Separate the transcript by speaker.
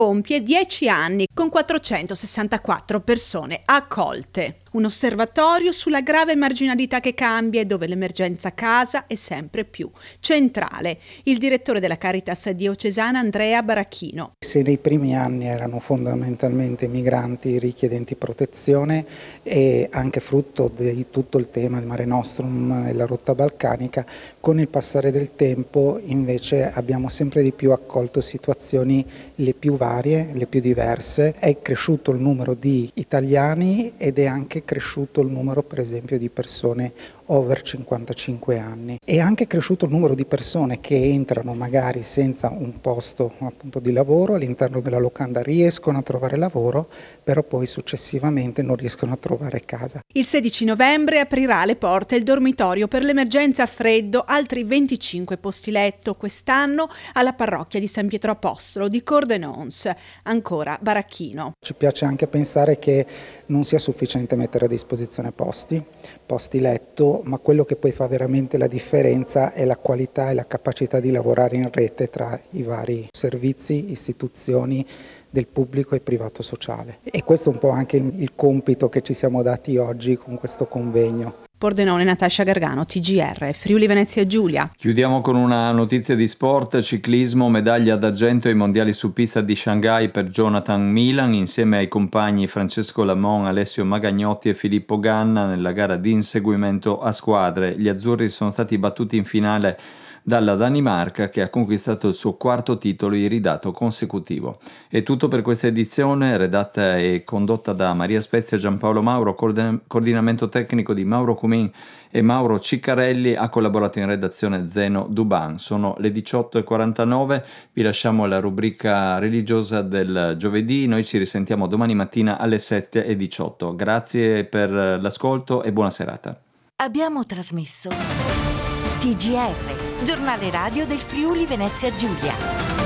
Speaker 1: compie 10 anni con 464 persone accolte. Un osservatorio sulla grave marginalità che cambia e dove l'emergenza casa è sempre più centrale. Il direttore della Caritas diocesana Andrea Barachino.
Speaker 2: Se nei primi anni erano fondamentalmente migranti richiedenti protezione e anche frutto di tutto il tema di Mare Nostrum e la rotta balcanica, con il passare del tempo invece abbiamo sempre di più accolto situazioni le più varie, le più diverse. È cresciuto il numero di italiani ed è anche cresciuto il numero per esempio di persone over 55 anni. È anche cresciuto il numero di persone che entrano magari senza un posto appunto di lavoro all'interno della locanda, riescono a trovare lavoro, però poi successivamente non riescono a trovare casa.
Speaker 1: Il 16 novembre aprirà le porte il dormitorio per l'emergenza freddo, altri 25 posti letto quest'anno alla parrocchia di San Pietro Apostolo di Cordenons. Ancora Barachino.
Speaker 2: Ci piace anche pensare che non sia sufficiente mettere a disposizione posti letto, ma quello che poi fa veramente la differenza è la qualità e la capacità di lavorare in rete tra i vari servizi, istituzioni del pubblico e privato sociale. E questo è un po' anche il compito che ci siamo dati oggi con questo convegno.
Speaker 1: Pordenone, Natascia Gargano, TGR, Friuli Venezia Giulia.
Speaker 3: Chiudiamo con una notizia di sport, ciclismo, medaglia d'argento ai mondiali su pista di Shanghai per Jonathan Milan insieme ai compagni Francesco Lamon, Alessio Magagnotti e Filippo Ganna nella gara di inseguimento a squadre. Gli azzurri sono stati battuti in finale dalla Danimarca, che ha conquistato il suo quarto titolo iridato consecutivo. È tutto per questa edizione, redatta e condotta da Maria Spezia e Giampaolo Mauro, coordinamento tecnico di Mauro Cumin e Mauro Ciccarelli, ha collaborato in redazione Zeno Duban. Sono le 18:49, vi lasciamo la rubrica religiosa del giovedì, noi ci risentiamo domani mattina alle 7:18. Grazie per l'ascolto e buona serata.
Speaker 4: Abbiamo trasmesso TGR, giornale radio del Friuli Venezia Giulia.